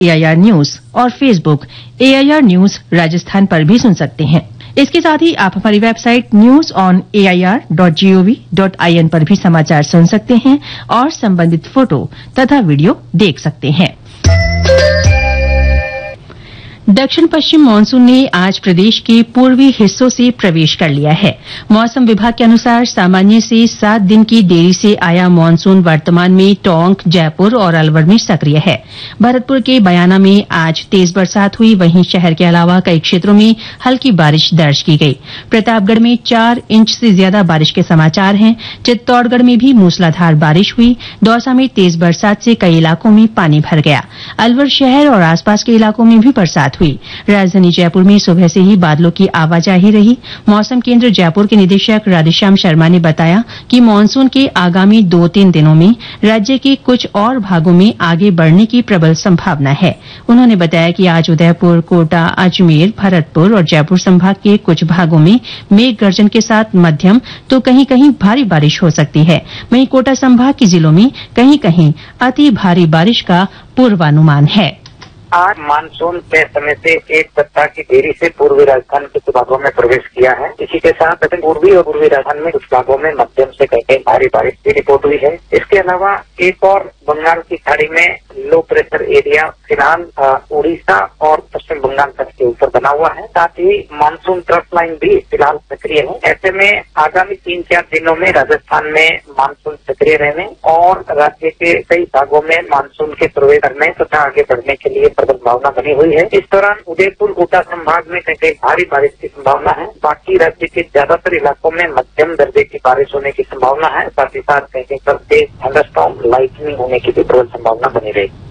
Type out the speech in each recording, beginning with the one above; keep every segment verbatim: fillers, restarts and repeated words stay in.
AIR news और Facebook AIR news Rajasthan पर भी सुन सकते हैं। इसके साथ ही आप हमारी website news on A I R dot G O V dot I N पर भी समाचार सुन सकते हैं और संबंधित फोटो तथा वीडियो देख सकते हैं। दक्षिण पश्चिम मानसून ने आज प्रदेश के पूर्वी हिस्सों से प्रवेश कर लिया है। मौसम विभाग के अनुसार सामान्य से सात दिन की देरी से आया मानसून वर्तमान में टोंक, जयपुर और अलवर में सक्रिय है। भरतपुर के बयाना में आज तेज बरसात हुई, वहीं शहर के अलावा कई क्षेत्रों में हल्की बारिश दर्ज की गई। प्रतापगढ़ में चार इंच से ज्यादा बारिश के समाचार हैं। चित्तौड़गढ़ में भी मूसलाधार बारिश हुई। दौसा में तेज बरसात से कई इलाकों में पानी भर गया। अलवर शहर और आसपास के इलाकों में भी बरसात हुई। राजधानी जयपुर में सुबह से ही बादलों की आवाजाही रही। मौसम केंद्र जयपुर के निदेशक राधेश्याम शर्मा ने बताया कि मानसून के आगामी दो तीन दिनों में राज्य के कुछ और भागों में आगे बढ़ने की प्रबल संभावना है। उन्होंने बताया कि आज उदयपुर, कोटा, अजमेर, भरतपुर और जयपुर संभाग के कुछ भागों में मेघ गर्जन के साथ मध्यम तो कहीं कहीं भारी बारिश हो सकती है। वहीं कोटा संभाग के जिलों में कहीं कहीं अति भारी बारिश का पूर्वानुमान है। आज मानसून तय समय से एक सप्ताह की देरी से पूर्वी राजस्थान के कुछ भागों में प्रवेश किया है। इसी के साथ दक्षिण पूर्वी और पूर्वी राजस्थान में कुछ भागों में मध्यम से कहीं कहीं भारी बारिश की रिपोर्ट हुई है। इसके अलावा एक और बंगाल की खाड़ी में लो प्रेशर एरिया फिलहाल उड़ीसा और पश्चिम बंगाल तक के ऊपर बना हुआ है। साथ ही मानसून ट्रफ लाइन भी फिलहाल सक्रिय है। ऐसे में आगामी तीन चार दिनों में राजस्थान में मानसून सक्रिय रहने और राज्य के कई भागों में मानसून के प्रवेश करने तथा आगे बढ़ने के लिए संभावना बनी हुई है। इस दौरान उदयपुर, कोटा संभाग में कहीं कहीं भारी बारिश की संभावना है। बाकी राज्य के ज्यादातर इलाकों में मध्यम दर्जे की बारिश होने की संभावना है। साथ ही साथ कहीं कहीं पर तेज थंडरस्टॉर्म, लाइटनिंग होने की भी प्रबल संभावना बनी रहेगी।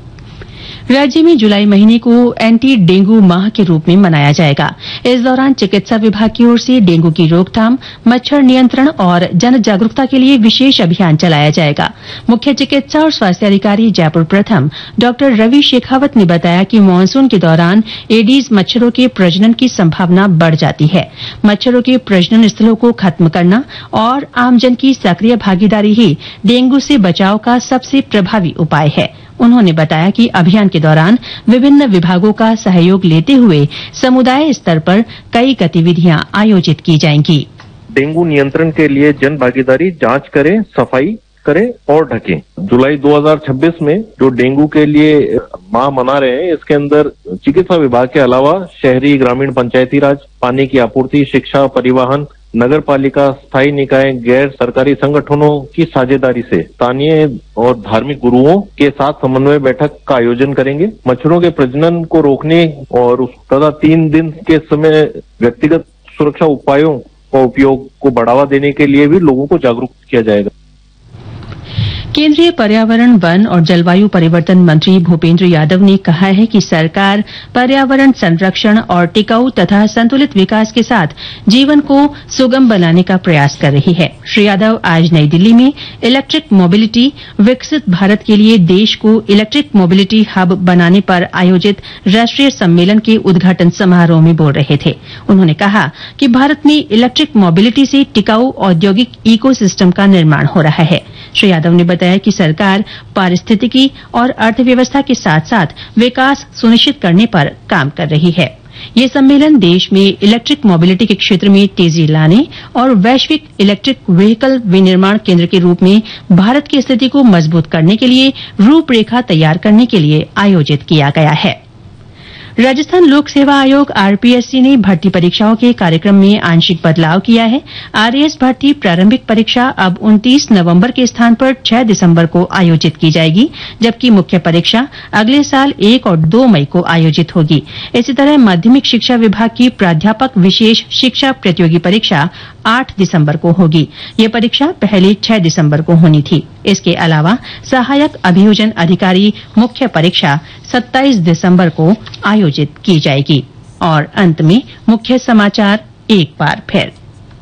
राज्य में जुलाई महीने को एंटी डेंगू माह के रूप में मनाया जाएगा। इस दौरान चिकित्सा विभाग की ओर से डेंगू की रोकथाम, मच्छर नियंत्रण और जन जागरूकता के लिए विशेष अभियान चलाया जाएगा। मुख्य चिकित्सा और स्वास्थ्य अधिकारी जयपुर प्रथम डॉ रवि शेखावत ने बताया कि मानसून के दौरान एडीज मच्छरों के प्रजनन की संभावना बढ़ जाती है। मच्छरों के प्रजनन स्थलों को खत्म करना और आमजन की सक्रिय भागीदारी ही डेंगू से बचाव का सबसे प्रभावी उपाय है। उन्होंने बताया कि अभियान के दौरान विभिन्न विभागों का सहयोग लेते हुए समुदाय स्तर पर कई गतिविधियां आयोजित की जाएंगी। डेंगू नियंत्रण के लिए जन भागीदारी, जांच करें, सफाई करें और ढकें। जुलाई दो हज़ार छब्बीस में जो डेंगू के लिए माह मना रहे हैं, इसके अंदर चिकित्सा विभाग के अलावा शहरी, ग्रामीण, पंचायती राज, पानी की आपूर्ति, शिक्षा, परिवहन, नगर पालिका, स्थायी निकाय, गैर सरकारी संगठनों की साझेदारी से स्थानीय और धार्मिक गुरुओं के साथ समन्वय बैठक का आयोजन करेंगे। मच्छरों के प्रजनन को रोकने और तथा तीन दिन के समय व्यक्तिगत सुरक्षा उपायों का उपयोग को बढ़ावा देने के लिए भी लोगों को जागरूक किया जाएगा। केंद्रीय पर्यावरण, वन और जलवायु परिवर्तन मंत्री भूपेंद्र यादव ने कहा है कि सरकार पर्यावरण संरक्षण और टिकाऊ तथा संतुलित विकास के साथ जीवन को सुगम बनाने का प्रयास कर रही है। श्री यादव आज नई दिल्ली में इलेक्ट्रिक मोबिलिटी, विकसित भारत के लिए देश को इलेक्ट्रिक मोबिलिटी हब बनाने पर आयोजित राष्ट्रीय सम्मेलन के उद्घाटन समारोह में बोल रहे थे। उन्होंने कहा कि भारत में इलेक्ट्रिक मोबिलिटी से टिकाऊ औद्योगिक इको सिस्टम का निर्माण हो रहा है। श्री यादव ने बताया कि सरकार पारिस्थितिकी और अर्थव्यवस्था के साथ साथ विकास सुनिश्चित करने पर काम कर रही है। ये सम्मेलन देश में इलेक्ट्रिक मोबिलिटी के क्षेत्र में तेजी लाने और वैश्विक इलेक्ट्रिक व्हीकल विनिर्माण केंद्र के रूप में भारत की स्थिति को मजबूत करने के लिए रूपरेखा तैयार करने के लिए आयोजित किया गया है। राजस्थान लोक सेवा आयोग आरपीएससी ने भर्ती परीक्षाओं के कार्यक्रम में आंशिक बदलाव किया है। आरएएस भर्ती प्रारंभिक परीक्षा अब उनतीस नवंबर के स्थान पर छह दिसंबर को आयोजित की जाएगी, जबकि मुख्य परीक्षा अगले साल एक और दो मई को आयोजित होगी। इसी तरह माध्यमिक शिक्षा विभाग की प्राध्यापक विशेष शिक्षा प्रतियोगी परीक्षा आठ दिसंबर को होगी। ये परीक्षा पहले छह दिसंबर को होनी थी। इसके अलावा सहायक अभियोजन अधिकारी मुख्य परीक्षा सत्ताईस दिसंबर को आयोजित की जाएगी। और अंत में मुख्य समाचार एक बार फिर।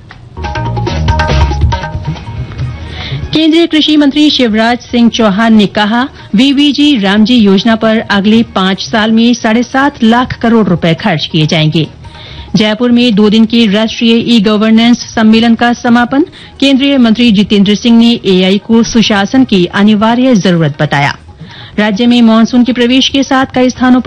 केंद्रीय कृषि मंत्री शिवराज सिंह चौहान ने कहा, वीबीजी रामजी योजना पर अगले पांच साल में साढ़े सात लाख करोड़ रुपए खर्च किए जाएंगे। जयपुर में दो दिन के राष्ट्रीय ई गवर्नेंस सम्मेलन का समापन। केंद्रीय मंत्री जितेंद्र सिंह ने एआई को सुशासन की अनिवार्य जरूरत बताया। राज्य में मानसून के प्रवेश के साथ कई स्थानों पर